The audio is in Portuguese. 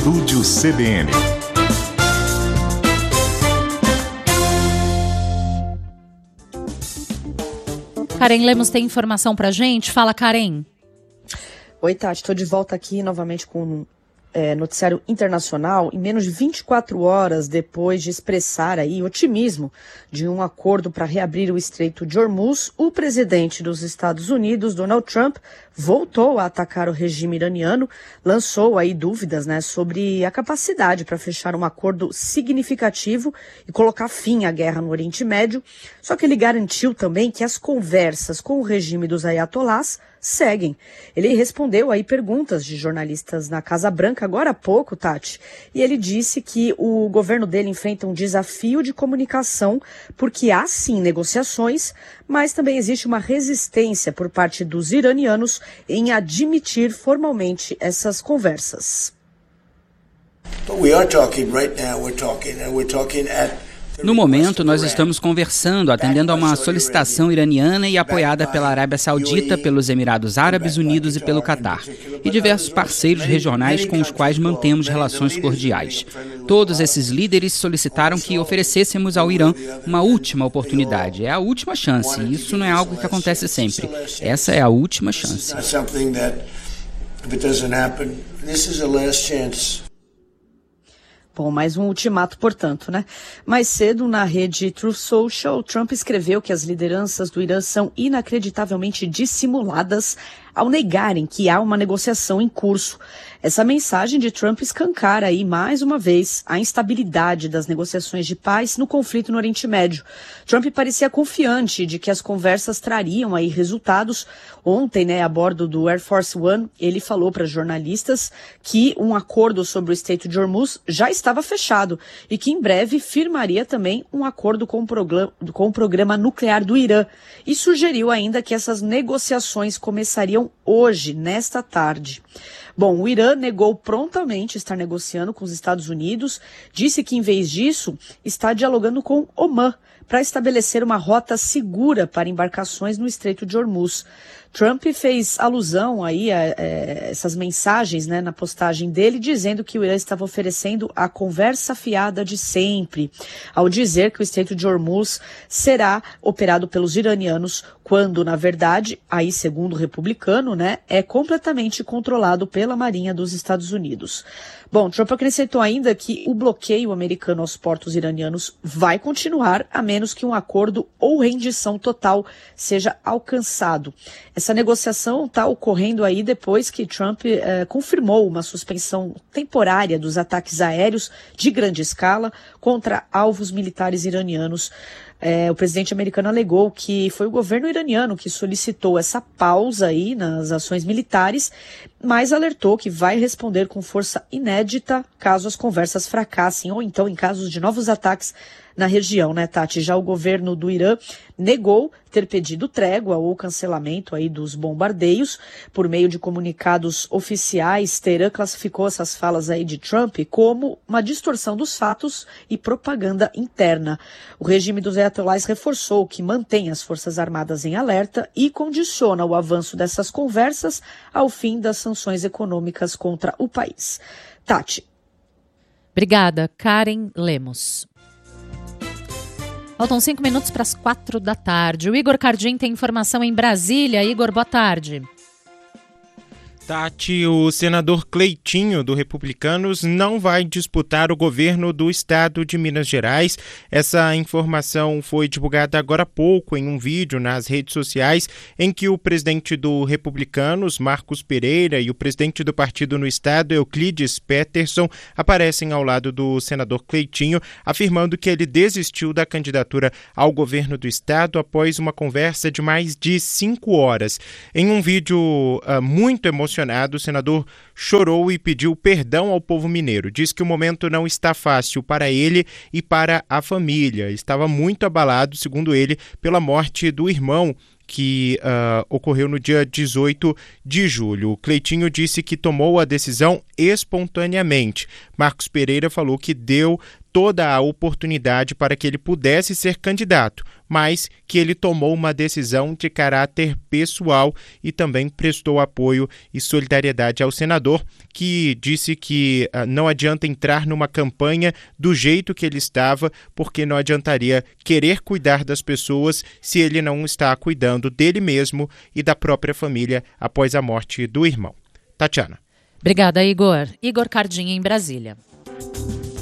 Estúdio CBN. Karen Lemos tem informação pra gente. Fala, Karen. Oi, Tati. Estou de volta aqui novamente com noticiário internacional. Em menos de 24 horas depois de expressar aí otimismo de um acordo para reabrir o Estreito de Hormuz, o presidente dos Estados Unidos, Donald Trump, voltou a atacar o regime iraniano, lançou aí dúvidas, sobre a capacidade para fechar um acordo significativo e colocar fim à guerra no Oriente Médio. Só que ele garantiu também que as conversas com o regime dos ayatolás seguem. Ele respondeu aí perguntas de jornalistas na Casa Branca agora há pouco, Tati, e ele disse que o governo dele enfrenta um desafio de comunicação porque há sim negociações, mas também existe uma resistência por parte dos iranianos em admitir formalmente essas conversas. No momento, nós estamos conversando, atendendo a uma solicitação iraniana e apoiada pela Arábia Saudita, pelos Emirados Árabes Unidos e pelo Catar, e diversos parceiros regionais com os quais mantemos relações cordiais. Todos esses líderes solicitaram que oferecêssemos ao Irã uma última oportunidade. É a última chance, e isso não é algo que acontece sempre. Essa é a última chance. Bom, mais um ultimato, portanto, Mais cedo, na rede Truth Social, Trump escreveu que as lideranças do Irã são inacreditavelmente dissimuladas ao negarem que há uma negociação em curso. Essa mensagem de Trump escancara aí, mais uma vez, a instabilidade das negociações de paz no conflito no Oriente Médio. Trump parecia confiante de que as conversas trariam aí resultados. Ontem, a bordo do Air Force One, ele falou para jornalistas que um acordo sobre o Estreito de Hormuz já estava fechado e que em breve firmaria também um acordo com o programa nuclear do Irã. E sugeriu ainda que essas negociações começariam hoje, nesta tarde. Bom, o Irã negou prontamente estar negociando com os Estados Unidos, disse que, em vez disso, está dialogando com Omã para estabelecer uma rota segura para embarcações no Estreito de Hormuz. Trump fez alusão aí a essas mensagens na postagem dele, dizendo que o Irã estava oferecendo a conversa fiada de sempre, ao dizer que o Estreito de Hormuz será operado pelos iranianos, quando, na verdade, aí segundo o republicano, é completamente controlado pela Marinha dos Estados Unidos. Bom, Trump acrescentou ainda que o bloqueio americano aos portos iranianos vai continuar, a menos que um acordo ou rendição total seja alcançado. Essa negociação está ocorrendo aí depois que Trump confirmou uma suspensão temporária dos ataques aéreos de grande escala contra alvos militares iranianos. O presidente americano alegou que foi o governo iraniano que solicitou essa pausa aí nas ações militares, mas alertou que vai responder com força inédita caso as conversas fracassem ou então em casos de novos ataques na região, Tati? Já o governo do Irã negou ter pedido trégua ou cancelamento aí dos bombardeios. Por meio de comunicados oficiais, Teherã classificou essas falas aí de Trump como uma distorção dos fatos e propaganda interna. O regime dos ayatolás reforçou que mantém as Forças Armadas em alerta e condiciona o avanço dessas conversas ao fim das sanções econômicas contra o país. Tati. Obrigada, Karen Lemos. Faltam 5 minutos para as 4 da tarde. O Igor Cardim tem informação em Brasília. Igor, boa tarde. Tati, o senador Cleitinho, do Republicanos, não vai disputar o governo do estado de Minas Gerais. Essa informação foi divulgada agora há pouco em um vídeo nas redes sociais em que o presidente do Republicanos, Marcos Pereira, e o presidente do partido no estado, Euclides Peterson, aparecem ao lado do senador Cleitinho, afirmando que ele desistiu da candidatura ao governo do estado após uma conversa de mais de 5 horas. Em um vídeo muito emocionante, o senador chorou e pediu perdão ao povo mineiro. Diz que o momento não está fácil para ele e para a família. Estava muito abalado, segundo ele, pela morte do irmão, que ocorreu no dia 18 de julho. O Cleitinho disse que tomou a decisão espontaneamente. Marcos Pereira falou que deu toda a oportunidade para que ele pudesse ser candidato, mas que ele tomou uma decisão de caráter pessoal e também prestou apoio e solidariedade ao senador, que disse que não adianta entrar numa campanha do jeito que ele estava, porque não adiantaria querer cuidar das pessoas se ele não está cuidando dele mesmo e da própria família após a morte do irmão. Tatiana. Obrigada, Igor. Igor Cardinha, em Brasília.